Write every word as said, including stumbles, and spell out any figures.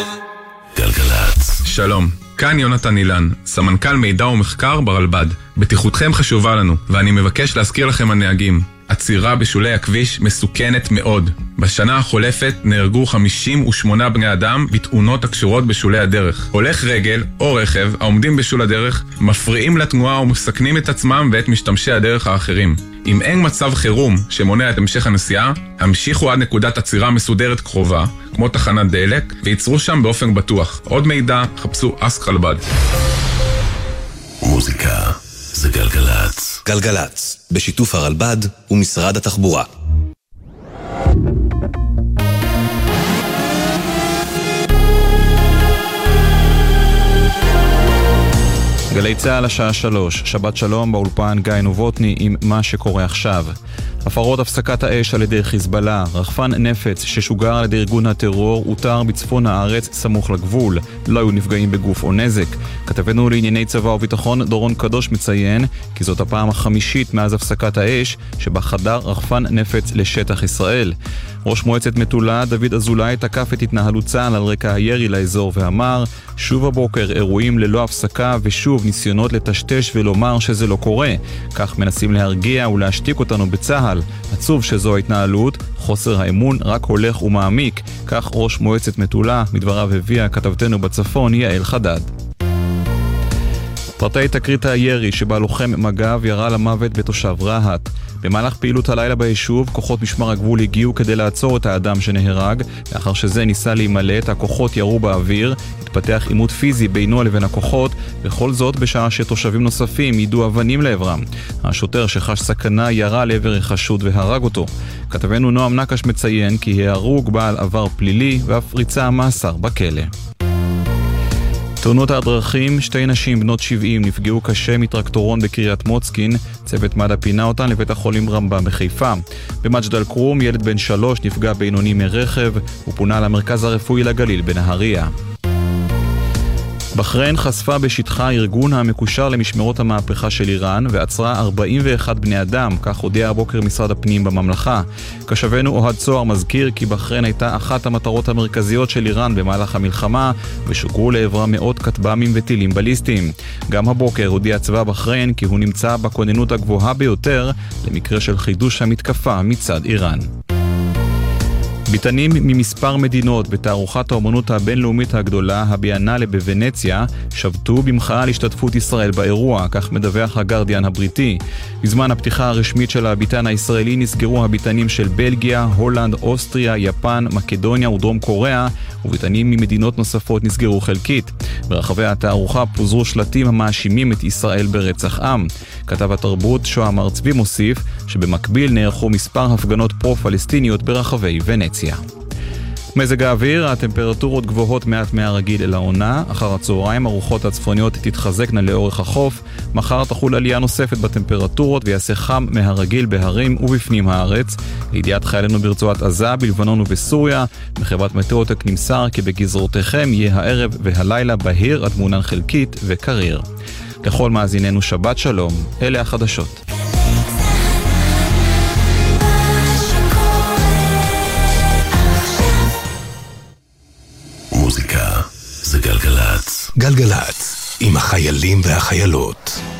גלגלץ. שלום, כאן יונתן אילן, סמנכ"ל מידע ומחקר ברלב"ד. בטיחותכם חשובה לנו, ואני מבקש להזכיר לכם הנהגים. עצירה בשולי הכביש מסוכנת מאוד. בשנה החולפת נהרגו חמישים ושמונה בני אדם בתאונות הקשורות בשולי הדרך. הולך רגל או רכב העומדים בשול הדרך מפריעים לתנועה ומסכנים את עצמם ואת משתמשי הדרך האחרים. אם אין מצב חירום שמונע את המשך הנסיעה, המשיכו עד נקודת עצירה מסודרת קרובה, כמו תחנת דלק, ויצרו שם באופן בטוח. עוד מידע, חפשו אסק רלב"ד. מוזיקה זה גלגלץ. גלגלץ, בשיתוף הרלב"ד ומשרד התחבורה. גלי צהל השעה שלוש, שבת שלום באולפן גיא נובוטני עם מה שקורה עכשיו. הפרות הפסקת האש על ידי חיזבאללה, רחפן נפץ ששוגר על ידי ארגון הטרור הותר בצפון הארץ סמוך לגבול, לא היו נפגעים בגוף או נזק. כתבנו לענייני צבא וביטחון דורון קדוש מציין כי זאת הפעם החמישית מאז הפסקת האש שבה חדר רחפן נפץ לשטח ישראל. ראש מועצת מטולה דוד אזולאי תקף את התנהלות צה"ל על רקע הירי לאזור ואמר שוב הבוקר אירועים ללא הפסקה ושוב ניסיונות לטשטש ולומר שזה לא קורה. כך מנסים להרגיע ולהשתיק אותנו בצה"ל. עצוב שזו ההתנהלות, חוסר האמון רק הולך ומעמיק. כך ראש מועצת מטולה, מדבריו הביאה כתבתנו בצפון יעל חדד. פרטי תקרית הירי שבה לוחם מג"ב ירה למוות בתושב רהט. במהלך פעילות הלילה ביישוב, כוחות משמר הגבול הגיעו כדי לעצור את האדם שנהרג. לאחר שזה ניסה להימלט, הכוחות ירו באוויר, התפתח עימות פיזי בינו לבין הכוחות, וכל זאת בשעה שתושבים נוספים יידו אבנים לעברם. השוטר שחש סכנה ירה לעבר החשוד והרג אותו. כתבנו נועם נקש מציין כי ההרוג בעל עבר פלילי ואף ריצה מאסר בכלא. תאונות הדרכים, שתי נשים בנות שבעים נפגעו קשה מטרקטורון בקריית מוצקין, צוות מד"א פינה אותן לבית החולים רמב"ם בחיפה. במג'ד אל כרום ילד בן שלוש נפגע בינוני מרכב ופונה למרכז הרפואי לגליל בנהריה. בחריין חשפה בשטחה ארגון המקושר למשמרות המהפכה של איראן ועצרה ארבעים ואחד בני אדם, כך הודיע הבוקר משרד הפנים בממלכה. כשבנו אוהד צוהר מזכיר כי בחריין הייתה אחת המטרות המרכזיות של איראן במהלך המלחמה ושוגרו לעברה מאות כטב"מים וטילים בליסטיים. גם הבוקר הודיע צבא בחריין כי הוא נמצא בכוננות הגבוהה ביותר למקרה של חידוש המתקפה מצד איראן. ביטנים ממספר מדינות בתערוכת האומנות הבינלאומית הגדולה, הביאנלה בוונציה, שבתו במחאה על השתתפות ישראל באירוע, כך מדווח הגרדיאן הבריטי. בזמן הפתיחה הרשמית של הביטן הישראלי נסגרו הביטנים של בלגיה, הולנד, אוסטריה, יפן, מקדוניה ודרום קוריאה, וביטנים ממדינות נוספות נסגרו חלקית. ברחבי התערוכה פוזרו שלטים המאשימים את ישראל ברצח עם. כתב התרבות שוהם הר צבי מוסיף שבמקביל נערכו מספר הפגנות פרו-פלסטיניות ברחבי ונציה. מזג האוויר, הטמפרטורות גבוהות מעט מהרגיל אל העונה. אחר הצהריים הרוחות הצפוניות תתחזקנה לאורך החוף. מחר תחול עלייה נוספת בטמפרטורות ויעשה חם מהרגיל בהרים ובפנים הארץ. לידיעת חיילינו ברצועת עזה, בלבנון ובסוריה, מחברת מטאוטק נמסר כי בגזרותיכם יהיה הערב והלילה בהיר עד מעונן חלקית וקריר. לכל מאזיננו שבת שלום, אלה החדשות. מוזיקה זה גלגלץ. גלגלץ, עם החיילים והחיילות.